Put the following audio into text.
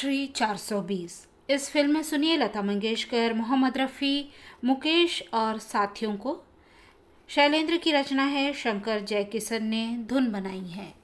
रात्रि 420। इस फिल्म में सुनिए लता मंगेशकर, मोहम्मद रफ़ी, मुकेश और साथियों को। शैलेंद्र की रचना है, शंकर जयकिशन ने धुन बनाई है।